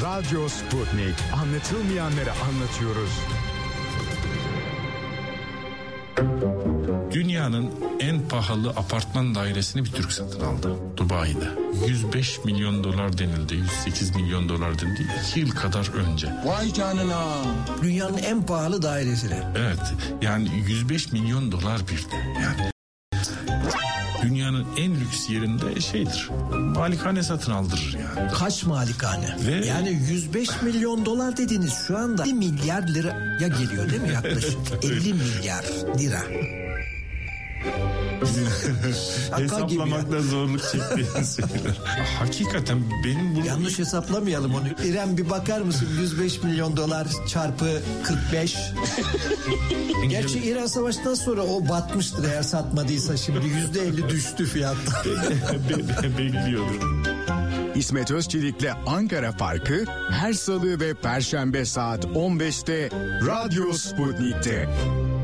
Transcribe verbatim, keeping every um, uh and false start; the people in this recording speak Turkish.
Radyo Sputnik. Anlatılmayanları anlatıyoruz. Dünyanın en pahalı apartman dairesini bir Türk satın aldı Dubai'de. yüz beş milyon dolar denildi, yüz sekiz milyon dolar denildi. iki yıl kadar önce. Vay canına. Dünyanın en pahalı dairesine. Evet, yani yüz beş milyon dolar bir de. Yani dünyanın en lüks yerinde şeydir, malikane satın aldırır yani. Kaç malikane? Ve... Yani yüz beş milyon dolar dediğiniz şu anda elli milyar liraya geliyor değil mi yaklaşık? elli milyar lira. Hesaplamakta zorluk çektiğiniz şeyler. Hakikaten benim bunu... Yanlış hesaplamayalım onu. İrem bir bakar mısın? yüz beş milyon dolar çarpı kırk beş. Gerçi İran Savaşı'ndan sonra o batmıştır eğer satmadıysa, şimdi yüzde elli düştü fiyatta. Bekliyordur. İsmet Özçelik'le Ankara Farkı her salı ve perşembe saat on beşte Radyo Sputnik'te.